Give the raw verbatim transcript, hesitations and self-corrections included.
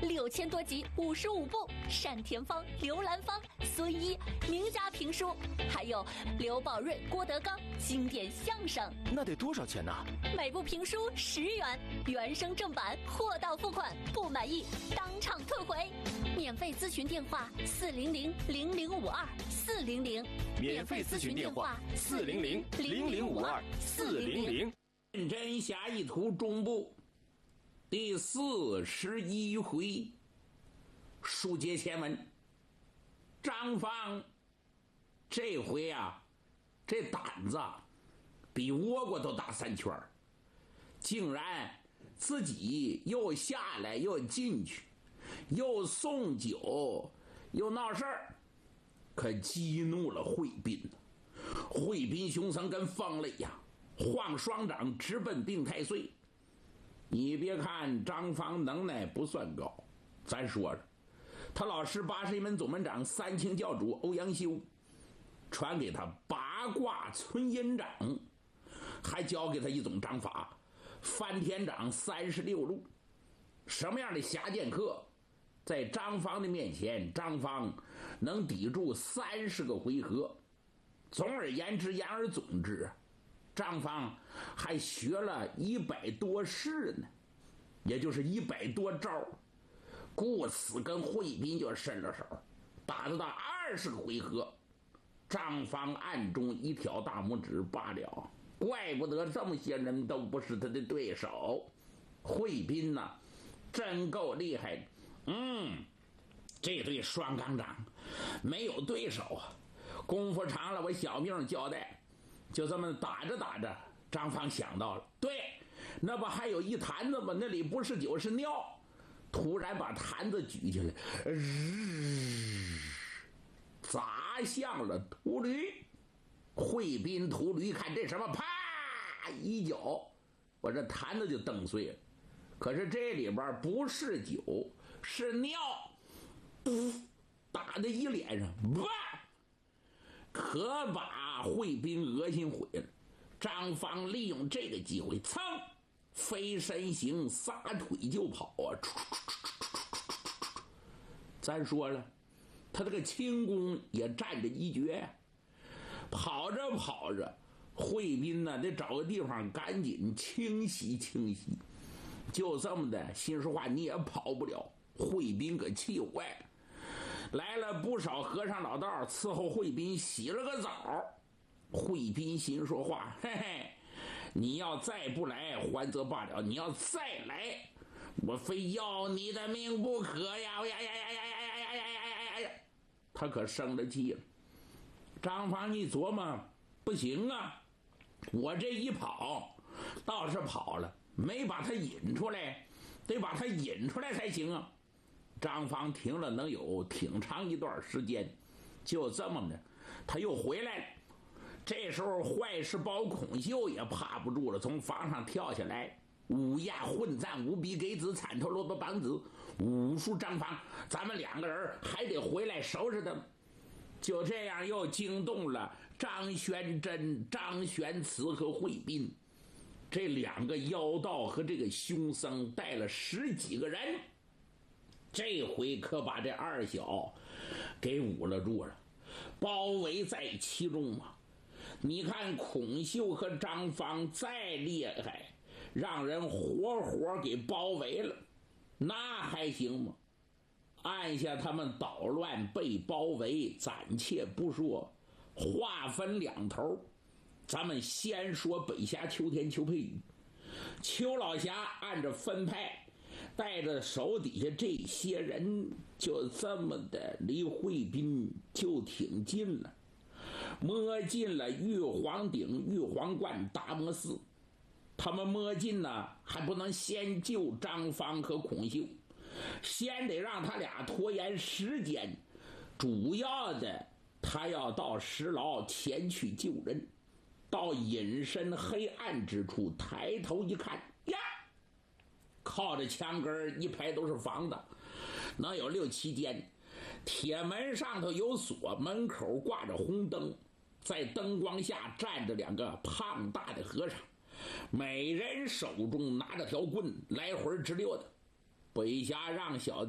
六千多集，五十五部，单田芳、刘兰芳、孙一名家评书，还有刘宝瑞、郭德纲经典相声。 那得多少钱呢？ 每部评书十元，原声正版，货到付款，不满意当场退回。免费咨询电话：四零零零零五二四零零。 免费咨询电话：四零零零零五二四零零。 认真侠义图中部第四十一回，书接前文。张芳这回啊，这胆子比倭瓜都大三圈，竟然自己又下来又进去，又送酒又闹事儿，可激怒了惠斌。惠斌兄僧跟疯了一样，晃双掌直奔定太岁。你别看张芳能耐不算高，咱说着，他老师八十一门总门长三清教主欧阳修传给他八卦存阴掌，还教给他一种掌法翻天掌三十六路。什么样的侠剑客在张芳的面前，张芳能抵住三十个回合。总而言之，言而总之，张芳还学了一百多式呢，也就是一百多招，故此跟惠斌就伸了手，打得到二十个回合。张芳暗中一挑大拇指，罢了，怪不得这么些人都不是他的对手。惠斌呐，真够厉害的。嗯，这对双钢掌没有对手啊，功夫长了我小命交代。就这么打着打着，张芳想到了，对，那不还有一坛子吗？那里不是酒是尿。突然把坛子举起来，日砸向了秃驴。惠斌秃驴看这什么，啪一脚，我这坛子就蹬碎了。可是这里边不是酒是尿，打在一脸上，啪，可把惠斌恶心毁了。张芳利用这个机会，噌，飞身形，撒腿就跑啊！咱说了，他这个轻功也占着一绝。跑着跑着，惠斌呢得找个地方赶紧清洗清洗。就这么的，心说话你也跑不了。惠斌可气坏了。来了不少和尚老道伺候惠斌洗了个澡。惠斌心说话，嘿嘿，你要再不来还则罢了，你要再来，我非要你的命不可呀！呀呀呀呀呀呀呀呀呀呀呀！他可生了气了。张芳一琢磨，不行啊，我这一跑倒是跑了，没把他引出来，得把他引出来才行啊。张芳停了能有挺长一段时间，就这么的他又回来了。这时候坏事包孔秀也怕不住了，从房上跳下来，乌鸦混战无比给子铲头萝卜帮子，武术张芳，咱们两个人还得回来收拾他们。就这样又惊动了张玄真、张玄慈和惠斌这两个妖道和这个凶僧，带了十几个人，这回可把这二小给捂了住了，包围在其中啊。你看孔秀和张芳再厉害，让人活活给包围了，那还行吗？按下他们捣乱被包围，暂且不说，划分两头。咱们先说北峡秋天邱佩宇。邱老侠按着分派，带着手底下这些人，就这么的离惠斌就挺近了，摸进了玉皇顶、玉皇观、达摩寺。他们摸进呢，还不能先救张芳和孔秀，先得让他俩拖延时间。主要的，他要到石牢前去救人，到隐身黑暗之处，抬头一看呀，靠着墙根一排都是房子，能有六七间，铁门上头有锁，门口挂着红灯，在灯光下站着两个胖大的和尚，每人手中拿着条棍，来回直溜的。北峡让小